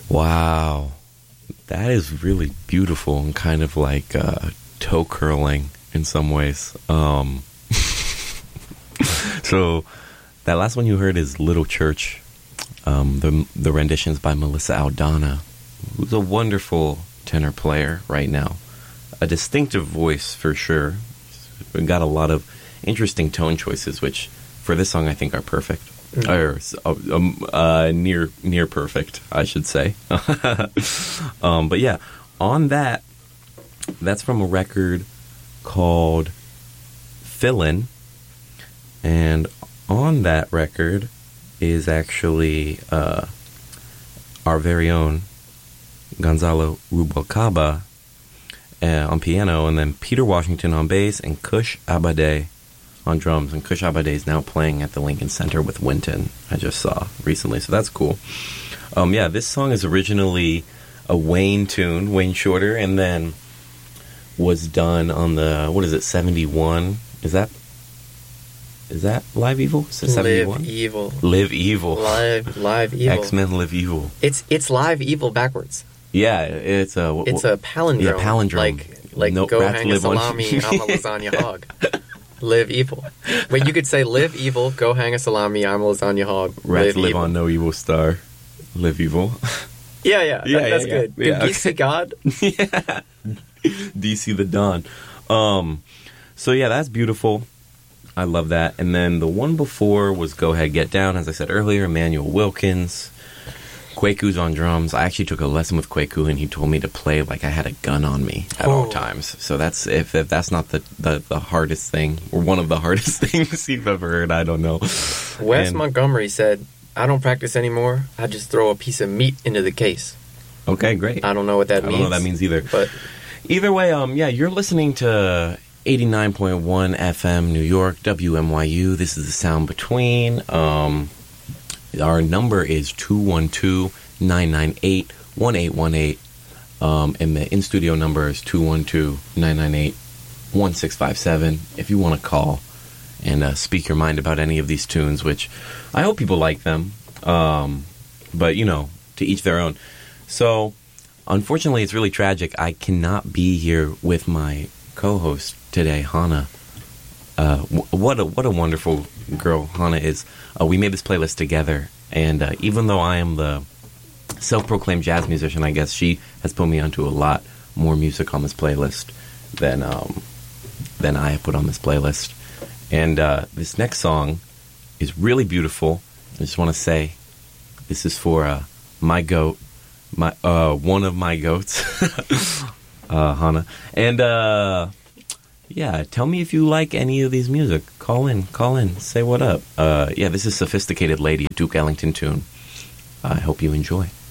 Wow. That is really beautiful and kind of like toe curling in some ways. So that last one you heard is Little Church. The rendition's by Melissa Aldana, who's a wonderful tenor player right now. A distinctive voice for sure. We've got a lot of interesting tone choices, which for this song I think are perfect. Or near perfect, I should say. But yeah, on that's from a record called Fillin', and on that record is actually our very own Gonzalo Rubalcaba on piano, and then Peter Washington on bass, and Kush Abade on drums. And Kush Abade is now playing at the Lincoln Center with Wynton, I just saw recently, so that's cool. Yeah, this song is originally a Wayne tune, Wayne Shorter, and then was done on the, 71? Is that Live Evil? Is it 71? Live Evil. Live Evil. Live Evil. X-Men Live Evil. It's Live Evil backwards. Yeah, it's a palindrome. Yeah, palindrome. Like no, go hang a salami, I'm a lasagna hog. Live evil. Wait, you could say live evil, go hang a salami, I'm a lasagna hog. Rats live on no evil star. Live evil. Yeah, that's good. Yeah, Did DC God? Yeah. DC the Don. So yeah, that's beautiful. I love that. And then the one before was Go Ahead Get Down, as I said earlier, Emmanuel Wilkins. Kweku's on drums. I actually took a lesson with Kweku, and he told me to play like I had a gun on me at all times. So that's if that's not the hardest thing, or one of the hardest things you've ever heard, I don't know. Wes Montgomery said, I don't practice anymore. I just throw a piece of meat into the case. Okay, great. I don't know what that means. I don't know what that means either. But either way, yeah, you're listening to 89.1 FM New York, WMYU. This is The Sound Between. Our number is 212-998-1818. And the in-studio number is 212-998-1657. If you want to call and speak your mind about any of these tunes, which I hope people like them. But, to each their own. So, unfortunately, it's really tragic. I cannot be here with my co-host today, Hannah. What a wonderful girl Hannah is. We made this playlist together, and even though I am the self-proclaimed jazz musician, I guess she has put me onto a lot more music on this playlist than I have put on this playlist. And this next song is really beautiful. I just want to say this is for my goat, one of my goats, Hannah. And yeah, tell me if you like any of these music. Call in, say what up. Yeah, this is Sophisticated Lady, a Duke Ellington tune. I hope you enjoy.